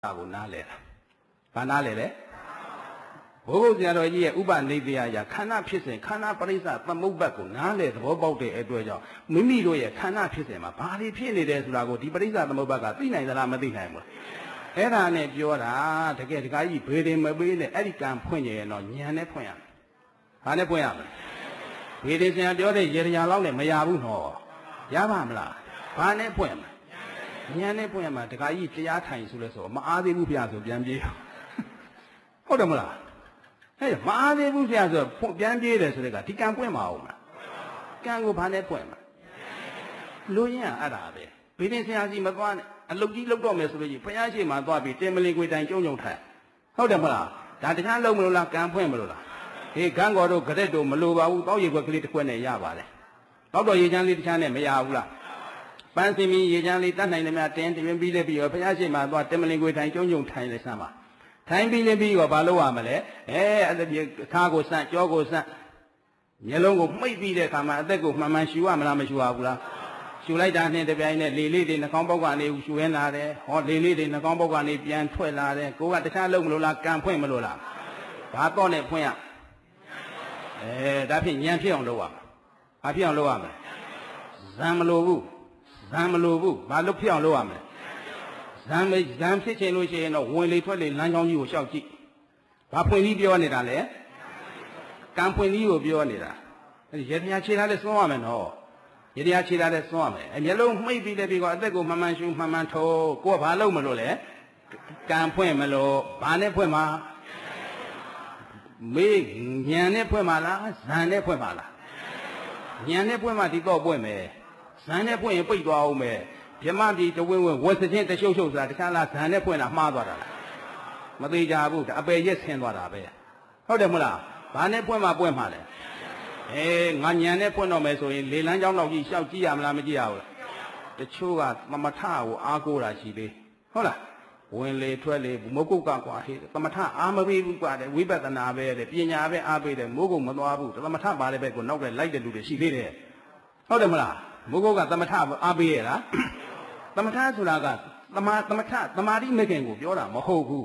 ကိုနားလဲတာဘာနားလဲလဲဘိုးဘုရားတော်ကြီးရဲ့ဥပနိဒေယရာခန္ဓာဖြစ်စဉ်ခန္ဓာပရိစ္ဆသမုပ္ပတ်ကိုနားလဲသဘောပေါက်တဲ့အတွက်ကြောင့်မိမိတို့ရဲ့ခန္ဓာဖြစ်စဉ်မှာဘာတွေဖြစ်နေတယ်ဆိုတာကိုဒီပရိစ္ဆသမုပ္ပတ်ကသိနိုင်သလားမသိနိုင်ဘူးအဲ့ဒါနဲ့ပြောတာတကယ်တခါကြီးဘေးတင်မပေးနဲ့အဲ့ဒီကံဖွင့်ရင်တော့ညံနဲ့ဖွင့်ရမယ်ဘာနဲ့ဖွင့်ရမလဲဘေးတင်ဆရာပြောတဲ့ရေရာလောက်နဲ့မရဘူးနော်ရပါမလားဘာနဲ့ဖွင့်မလဲညံနဲ့ဖွင့်ရမှာတခါကြီးတရားထိုင်ဆိုလဲဆိုမအားသေးဘူးဗျာဆိုပြန်ပြေးဟုတ်တယ်မလားဟဲ့မအားသေးဘူးဗျာဆိုပြန်ပြေးတယ်ဆိုတဲ့ကဒီကံပွင့်မအောင်လားကံကိုဘာနဲ့ပွင့်မှာလူရင်းအဲ့ဒါပဲဘေးတင်ဆရာကြီးမသွားနဲ့အလုတ်ကြီးလုတ်တော့မယ်ဆိုလို့ကြီးဘုရားရှိခိုးမှာသွားပြီးတင်မလင်ခွေတိုင်ကျုံထိုင်ဟုတ်တယ်မလားဒါတခြားလုံးမလို့လားကံဖွင့်မလို့လားဟေးကံကော်တို့ကြက်တို့မလိုပါဘူးတောက်ရေခွက်ကလေးတစ်ခွက်နဲ့ရပါတယ်တောက်တော့ရေချမ်းလေးတစ်ချမ်းနဲ့မရဘူးလားပန်းစင်ပြီးရေချမ်းလေးတတ်နိုင်တယ်များတင်းတင်ပြီးလဲပြီးရောဘုရားရှိခိုးမှာသွားတင်မလင်ခွေတိုင်ကျုံထိုင်လဲစမ်းပါထိုင်ပြီးလဲပြီးရောဘာလို့ရမလဲအဲ့ဒါပြေခါကိုစမ်းကြောကိုစမ်းမျက်လုံးကိုမှိတ်ပြီးတဲ့အခါမှာအသက်ကိုမှန်မှန်ရှူရမလားမရှူရဘူးလားရှူလိုက်တာနဲ့တပြိုင်နဲ့လေလေးတွေနှာခေါင်းပေါက်ကနေရှူရင်းလာတယ်ဟောလေလေးတွေနှာခေါင်းပေါက်ကနေပြန်ထွက်လာတယ်ကိုကတခြားလုံးမလို့လားကံဖွင့်မလို့လားဘာတော့နဲ့ဖွင့်ရဒါဖြစ်ဉာဏ်ဖြစ်အောင်လုပ်ရမှာဘာဖြစ်အောင်လုပ်ရမလဲဇံမလို့ဘူးဇံမလို့ဘူးဘာလို့ဖြစ်အောင်လုပ်ရမလဲဇံဖြစ်ချင်လို့ရှိရင်တော့ဝင်လေထွက်လေလမ်းကြောင်းကြီးကိုရှောက်ကြည့်ဘာဖွင့်ပြီးပြောနေတာလဲကံဖွင့်ပြီးကိုပြောနေတာရေတရားခြေထားလဲစွန့်ရမယ်နော်ရေတရားခြေထားလဲစွန့်ရမယ်မျက်လုံးမှိတ်ပြီးတဲ့ပြီးတော့အသက်ကိုမှန်မှန်ရှူမှန်မှန်ထိုးကိုကဘာလုပ်မလို့လဲကံဖွင့်မလို့ဘာနဲ့ဖွင့်မှာမေးဉာဏ်နဲ့ဖွင့်မှာလားဇံနဲ့ဖွင့်မှာလားဉာဏ်နဲ့ဖွင့်မှာဒီတော့ပွင့်မယ်ဇံနဲ့ဖွင့်ရင်ပိတ်သွားအောင်မယ်မြမပြည်တဝင်းဝင်းဝက်စချင်းတရှုပ်ရှုပ်ဆိုတာတခြားလားဇံနဲ့ဖွင့်တာမှားသွားတာလားမသေးကြဘူးဒါအပယ်ရက်ဆင်းသွားတာပဲဟုတ်တယ်မဟုတ်လားဘာနဲ့ပွင့်မှာပွင့်မှာလဲငါညံနဲ့ပွင့်တော့မယ်ဆိုရင်လေလန်းเจ้าတော့ကြီးရှောက်ကြည့်ရမလားမကြည့်ရဘူးလားတချို့ကသမထကိုအားကိုးတာရှိသေးဟုတ်လားဝင်လေထွက်လေမုတ်ကုတ်ကကွာဟေးသမထအားမပေးဘူးကွာတဲ့ဝိပဿနာပဲတဲ့ပညာပဲအားပေးတယ်မိုးကုတ်မသွားဘူးသမထပါတဲ့ဘက်ကိုနောက်တဲ့လိုက်တဲ့လူတွေရှိသေးတယ်ဟုတ်တယ်မလားမိုးကုတ်ကသမထအားပေးရလားသမထဆိုတာကသမာဓိမခင်ကိုပြောတာမဟုတ်ဘူး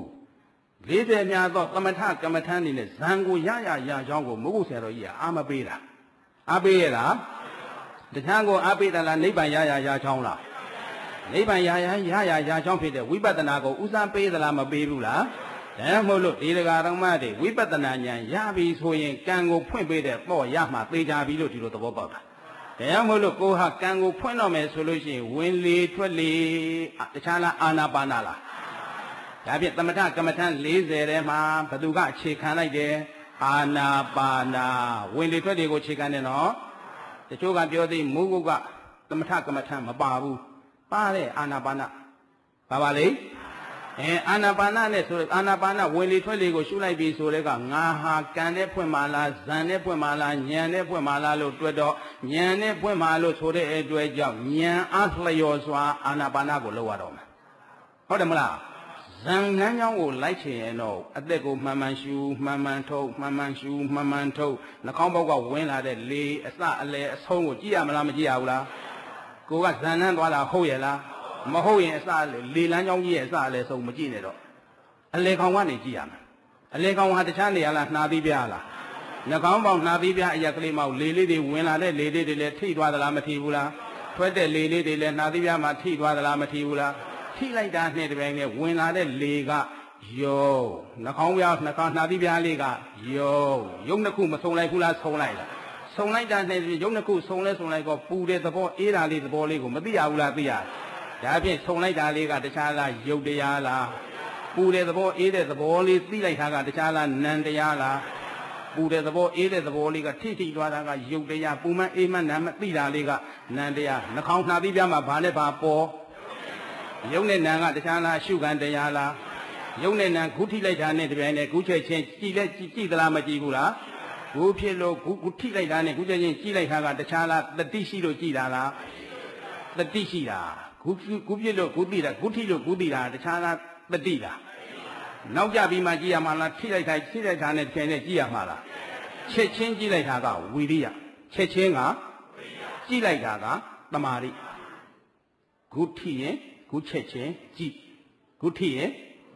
40များသောသမထကမ္မထန်နေနဲ့ဇံကိုရကြောင်းကိုမိုးကုတ်ဆရာတော်ကြီးကအားမပေးတာအားပေးရလားတခြားကိုအားပေးတယ်လားနိဗ္ဗာန်ရကြောင်းလားနိဗ္ဗာန်ရကြောင်းဖြစ်တဲ့ဝိပဿနာကိုဦးစားပေးသလားမပေးဘူးလားဒါမှမဟုတ်လို့ဒီဒကာတော်မတွေဝိပဿနာဉာဏ်ရပြီဆိုရင်ကံကိုဖွင့်ပေးတဲ့ပေါ့ရမှသေချာပြီလို့ဒီလိုသဘောပေါက်တာဒါမှမဟုတ်လို့ကိုဟာကံကိုဖွင့်တော့မယ်ဆိုလို့ရှိရင်ဝင်လေထွက်လေတခြားလားအာနာပါနာလားဒါဖြင့်သမထကမ္မထန်40ထဲမှာဘသူကအခြေခံလိုက်တယ်အာနာပါနာဝင်လေထွက်လေကိုအခြေခံတယ်နော်တချို့ကပြောသေးမူကုတ်ကသမထကမ္မထန်မပါဘူးပါတဲ့အာနာပါနာပါလေအာနာပါနာနဲ့ဆိုအာနာပါနာဝင်လေထွက်လေကိုရှုလိုက်ပြီဆိုတဲ့ကငါဟာကံနဲ့ဖွင့်ပါလားဇံနဲ့ဖွင့်ပါလားဉာဏ်နဲ့ဖွင့်ပါလားလို့တွက်တော့ဉာဏ်နဲ့ဖွင့်ပါလို့ဆိုတဲ့အတွက်ကြောင့်ဉာဏ်အားလျော်စွာအာနာပါနာကိုလုပ်ရတော့မယ်ဟုတ်တယ်မလားဇံလမ်းကြောင်းကိုလိုက်ချင်ရင်တော့အသက်ကိုမှန်မှန်ရှူမှန်မှန်ထုတ်မှန်မှန်ရှူမှန်မှန်ထုတ်နှာခေါင်းပေါက်ကဝင်လာတဲ့လေအစအလဲအဆုံးကိုကြည့်ရမလားမကြည့်ရဘူးလားကိုကဇံနှမ်းသွားတာဟုတ်ရဲ့လားမဟုတ်ရင်အစလေလမ်းကြောင်းကြီးရဲ့အစအလဲဆုံးမကြည့်နဲ့တော့အလေကောင်ကနေကြည့်ရမယ်အလေကောင်ဟာတခြားနေရလားနှာသီးပြားလားနှာခေါင်းပေါက်နှာသီးပြားအရက်ကလေးမောက်လေလေးတွေဝင်လာတဲ့လေလေးတွေလည်းထိသွားသလားမထိဘူးလားထွက်တဲ့လေလေးတွေလည်းနှာသီးပြားမှာထိသွားသလားမထိဘူးလားထိလိုက်တာနဲ့တပြိုင်နဲ့ဝင်လာတဲ့လေကယောနှာခေါင်းပြားနှာသီးပြားလေးကယုံနှစ်ခုမဆုံလိုက်ဘူးလားဆုံလိုက်လားဆုံလိုက်တာနဲ့ယုံနှစ်ခုဆုံလိုက်တော့ပူတဲ့သဘောအေးတာလေးသဘောလေးကိုမသိရဘူးလားသိရဒါဖြင့်ဆုံလိုက်တာလေးကတခြားလားယုတ်တရားလားပူတဲ့သဘောအေးတဲ့သဘောလေးသိလိုက်တာကတခြားလားနံတရားလားပူတဲ့သဘောအေးတဲ့သဘောလေးကထိသွားတာကယုတ်တရားပူမအေးမနံမသိတာလေးကနံတရားနှာခေါင်းနှာသီးပြားမှာဘာနဲ့ဘာပေါ်ယုံနဲ့နံကတခြားလားရှုခံတရားလားယုံနဲ့နံဂုထိလိုက်တာနဲ့တပြိုင်နဲ့ဂုချက်ချင်းကြည်သလားမကြည်ဘူးလားဂုဖြစ်လို့ဂုထိလိုက်တာနဲ့ဂုချက်ချင်းကြည်လိုက်တာကတခြားလားတတိရှိလို့ကြည်တာလားတတိရှိတာဂုဖြစ်လို့ဂုသိတာဂုထိလို့ဂုသိတာတခြားလားတတိလားနောက်ကြပြီးမှကြည်ရမှာလားထိလိုက်တာနဲ့ပြန်နဲ့ကြည်ရမှာလားချက်ချင်းကြည်လိုက်တာကဝီရိယချက်ချင်းကကြည်လိုက်တာကသမာဓိဂုထိရင်ဂုချက်ချင်းကြည်ဂုထိရင်